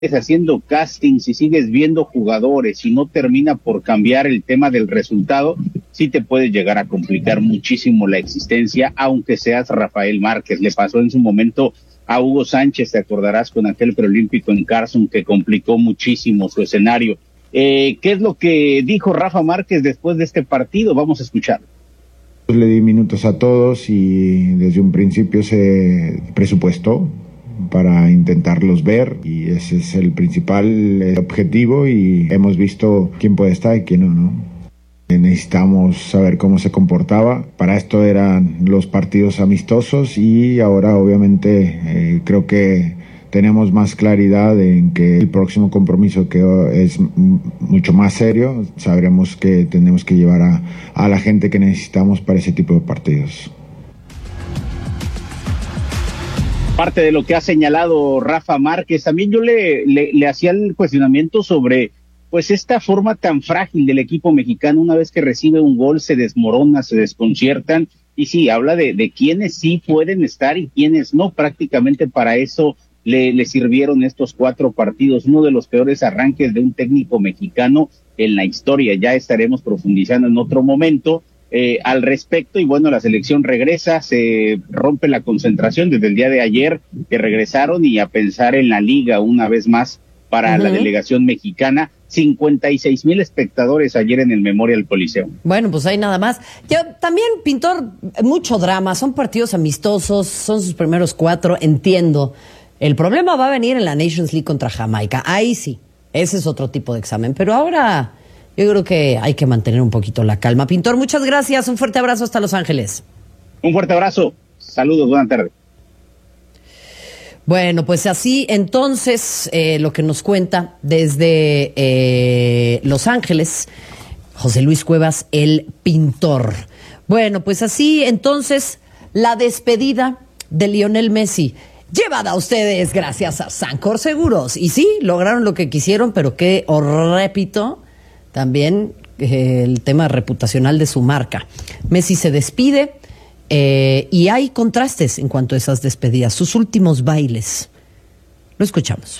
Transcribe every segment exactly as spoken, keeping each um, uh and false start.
haciendo castings y sigues viendo jugadores y no termina por cambiar el tema del resultado, sí te puede llegar a complicar muchísimo la existencia, aunque seas Rafael Márquez. Le pasó en su momento a Hugo Sánchez, te acordarás, con aquel preolímpico en Carson que complicó muchísimo su escenario. Eh, ¿Qué es lo que dijo Rafa Márquez después de este partido? Vamos a escuchar. Le di minutos a todos y desde un principio se presupuestó para intentarlos ver y ese es el principal objetivo y hemos visto quién puede estar y quién no, ¿no? Necesitamos saber cómo se comportaba, para esto eran los partidos amistosos y ahora obviamente eh, creo que tenemos más claridad en que el próximo compromiso, que es mucho más serio, sabremos que tenemos que llevar a, a la gente que necesitamos para ese tipo de partidos. Parte de lo que ha señalado Rafa Márquez, también yo le, le, le hacía el cuestionamiento sobre pues esta forma tan frágil del equipo mexicano. Una vez que recibe un gol se desmorona, se desconciertan, y sí, habla de, de quiénes sí pueden estar y quiénes no. Prácticamente para eso le, le sirvieron estos cuatro partidos, uno de los peores arranques de un técnico mexicano en la historia. Ya estaremos profundizando en otro momento Eh, al respecto, y bueno, la selección regresa, se rompe la concentración desde el día de ayer que regresaron, y a pensar en la liga una vez más para uh-huh. la delegación mexicana. Cincuenta y seis mil espectadores ayer en el Memorial Coliseo. Bueno, pues ahí nada más. Yo también, Pintor, mucho drama, son partidos amistosos, son sus primeros cuatro, entiendo. El problema va a venir en la Nations League contra Jamaica, ahí sí, ese es otro tipo de examen, pero ahora yo creo que hay que mantener un poquito la calma. Pintor, muchas gracias, un fuerte abrazo hasta Los Ángeles. Un fuerte abrazo, saludos, buenas tardes. Bueno, pues así entonces eh, lo que nos cuenta desde eh, Los Ángeles, José Luis Cuevas, el Pintor. Bueno, pues así entonces la despedida de Lionel Messi, llevada a ustedes gracias a Sancor Seguros. Y sí, lograron lo que quisieron, pero que, os repito, también eh, el tema reputacional de su marca. Messi se despide eh, y hay contrastes en cuanto a esas despedidas, sus últimos bailes. Lo escuchamos.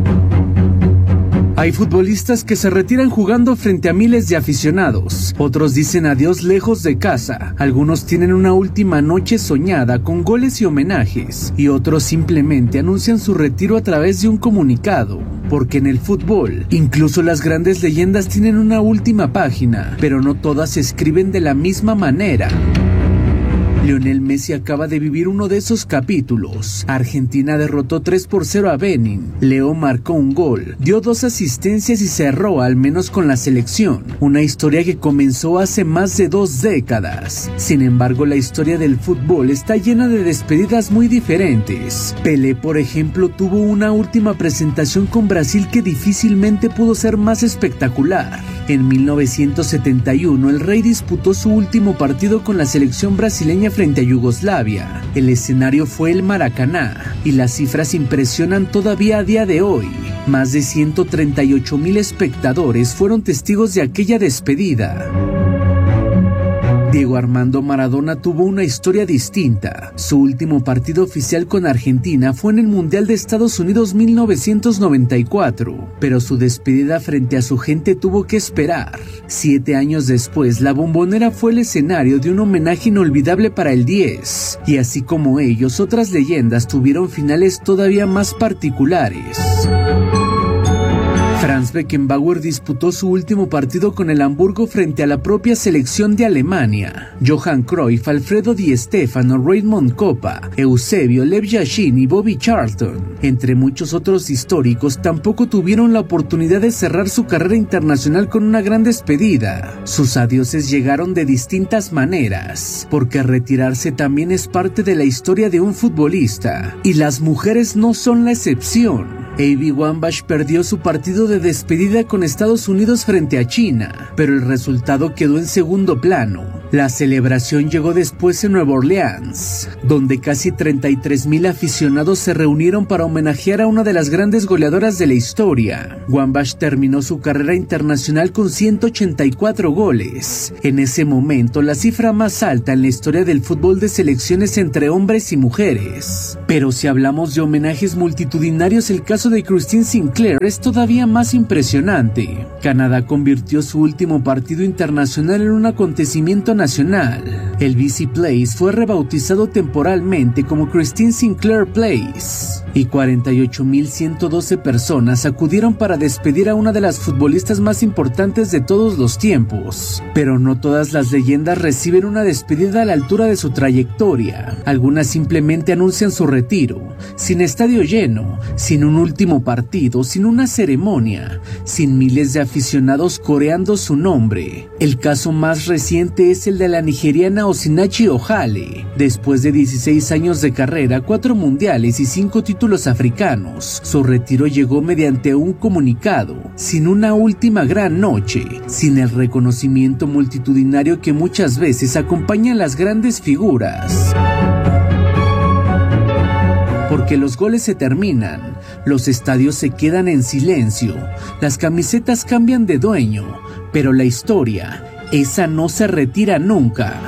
Hay futbolistas que se retiran jugando frente a miles de aficionados. Otros dicen adiós lejos de casa. Algunos tienen una última noche soñada con goles y homenajes. Y otros simplemente anuncian su retiro a través de un comunicado. Porque en el fútbol, incluso las grandes leyendas tienen una última página, pero no todas se escriben de la misma manera. Lionel Messi acaba de vivir uno de esos capítulos. Argentina derrotó tres por cero a Benin. Leo marcó un gol, dio dos asistencias y cerró al menos con la selección. Una historia que comenzó hace más de dos décadas. Sin embargo, la historia del fútbol está llena de despedidas muy diferentes. Pelé, por ejemplo, tuvo una última presentación con Brasil que difícilmente pudo ser más espectacular. En mil novecientos setenta y uno, el Rey disputó su último partido con la selección brasileña frente a Yugoslavia. El escenario fue el Maracaná, y las cifras impresionan todavía a día de hoy. Más de ciento treinta y ocho mil espectadores fueron testigos de aquella despedida. Diego Armando Maradona tuvo una historia distinta. Su último partido oficial con Argentina fue en el Mundial de Estados Unidos mil novecientos noventa y cuatro, pero su despedida frente a su gente tuvo que esperar. Siete años después, la Bombonera fue el escenario de un homenaje inolvidable para el diez, y así como ellos, otras leyendas tuvieron finales todavía más particulares. Franz Beckenbauer disputó su último partido con el Hamburgo frente a la propia selección de Alemania. Johan Cruyff, Alfredo Di Stéfano, Raymond Kopa, Eusebio, Lev Yashin y Bobby Charlton, entre muchos otros históricos, tampoco tuvieron la oportunidad de cerrar su carrera internacional con una gran despedida. Sus adioses llegaron de distintas maneras, porque retirarse también es parte de la historia de un futbolista, y las mujeres no son la excepción. Abby Wambach perdió su partido de despedida con Estados Unidos frente a China, pero el resultado quedó en segundo plano. La celebración llegó después en Nueva Orleans, donde casi treinta y tres mil aficionados se reunieron para homenajear a una de las grandes goleadoras de la historia. Wambach terminó su carrera internacional con ciento ochenta y cuatro goles. En ese momento, la cifra más alta en la historia del fútbol de selecciones entre hombres y mujeres. Pero si hablamos de homenajes multitudinarios, el caso de Christine Sinclair es todavía más impresionante. Canadá convirtió su último partido internacional en un acontecimiento nacional. El B C Place fue rebautizado temporalmente como Christine Sinclair Place, y cuarenta y ocho mil ciento doce personas acudieron para despedir a una de las futbolistas más importantes de todos los tiempos. Pero no todas las leyendas reciben una despedida a la altura de su trayectoria. Algunas simplemente anuncian su retiro, sin estadio lleno, sin un último partido, sin una ceremonia, sin miles de aficionados coreando su nombre. El caso más reciente es el de la nigeriana Osinachi Ohale. Después de dieciséis años de carrera, cuatro mundiales y cinco títulos africanos, su retiro llegó mediante un comunicado, sin una última gran noche, sin el reconocimiento multitudinario que muchas veces acompaña a las grandes figuras. Porque los goles se terminan, los estadios se quedan en silencio, las camisetas cambian de dueño, pero la historia, esa no se retira nunca.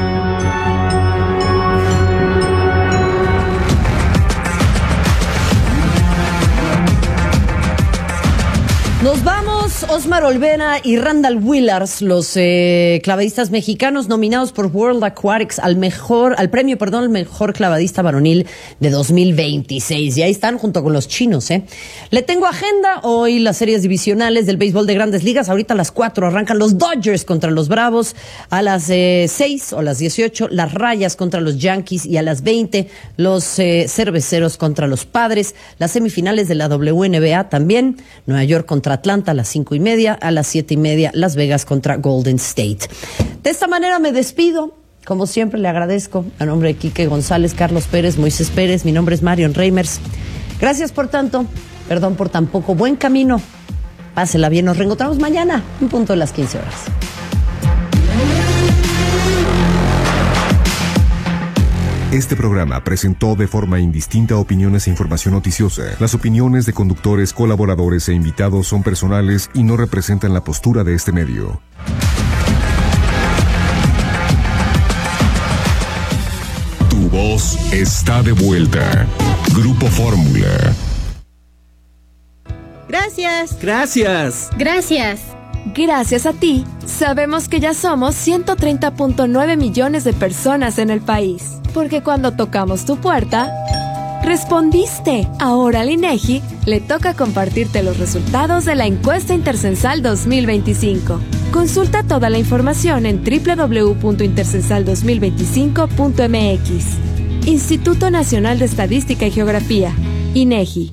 Nos vamos, Osmar Olvera y Randall Willars, los eh, clavadistas mexicanos nominados por World Aquatics al mejor, al premio, perdón, al mejor clavadista varonil de dos mil veintiséis. Y ahí están junto con los chinos, ¿eh? Le tengo agenda hoy las series divisionales del béisbol de Grandes Ligas. Ahorita a las cuatro arrancan los Dodgers contra los Bravos, a las eh, seis o las dieciocho las Rayas contra los Yankees y a las veinte los eh, Cerveceros contra los Padres. Las semifinales de la W N B A también, Nueva York contra Atlanta a las cinco y media, a las siete y media Las Vegas contra Golden State. De esta manera me despido. Como siempre le agradezco a nombre de Quique González, Carlos Pérez, Moisés Pérez. Mi nombre es Marion Reimers. Gracias por tanto, perdón por tan poco. Buen camino. Pásela bien. Nos reencontramos mañana en punto de las quince horas. Este programa presentó de forma indistinta opiniones e información noticiosa. Las opiniones de conductores, colaboradores e invitados son personales y no representan la postura de este medio. Tu voz está de vuelta. Grupo Fórmula. Gracias. Gracias. Gracias. Gracias a ti, sabemos que ya somos ciento treinta punto nueve millones de personas en el país. Porque cuando tocamos tu puerta, respondiste. Ahora al INEGI le toca compartirte los resultados de la encuesta intercensal dos mil veinticinco. Consulta toda la información en doble u doble u doble u punto intercensal dos mil veinticinco punto m x. Instituto Nacional de Estadística y Geografía, INEGI.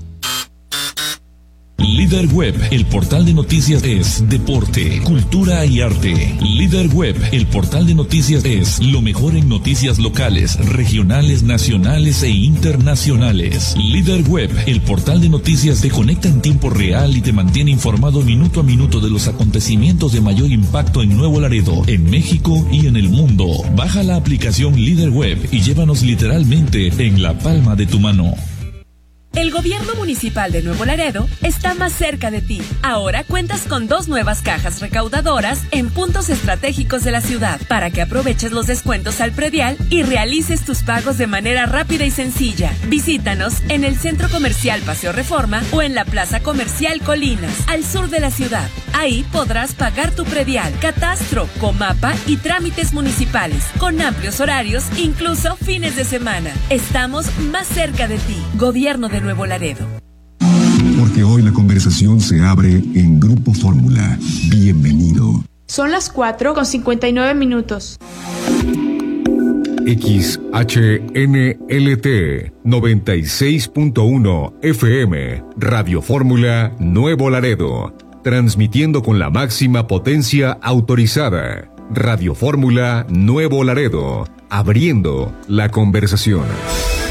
Líder Web, el portal de noticias es deporte, cultura y arte. Líder Web, el portal de noticias es lo mejor en noticias locales, regionales, nacionales e internacionales. Líder Web, el portal de noticias te conecta en tiempo real y te mantiene informado minuto a minuto de los acontecimientos de mayor impacto en Nuevo Laredo, en México y en el mundo. Baja la aplicación Líder Web y llévanos literalmente en la palma de tu mano. El gobierno municipal de Nuevo Laredo está más cerca de ti. Ahora cuentas con dos nuevas cajas recaudadoras en puntos estratégicos de la ciudad para que aproveches los descuentos al predial y realices tus pagos de manera rápida y sencilla. Visítanos en el Centro Comercial Paseo Reforma o en la Plaza Comercial Colinas, al sur de la ciudad. Ahí podrás pagar tu predial, catastro, comapa y trámites municipales, con amplios horarios, incluso fines de semana. Estamos más cerca de ti. Gobierno de Nuevo Laredo. Porque hoy la conversación se abre en Grupo Fórmula. Bienvenido. Son las cuatro con cincuenta y nueve minutos. X H N L T noventa y seis punto uno F M, Radio Fórmula Nuevo Laredo, transmitiendo con la máxima potencia autorizada. Radio Fórmula Nuevo Laredo, abriendo la conversación.